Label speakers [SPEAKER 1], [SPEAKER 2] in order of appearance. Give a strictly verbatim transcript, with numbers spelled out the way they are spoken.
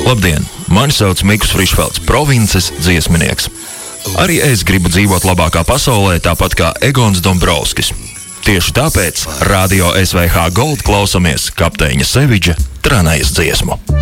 [SPEAKER 1] Labdien! Mani sauc Mikus Frišfelds, provinces dziesminieks. Arī es gribu dzīvot labākā pasaulē, tāpat kā Egons Dombrovskis. Tieši tāpēc Radio S V H Gold klausamies kapteiņa Sevidža Tranējas dziesmu.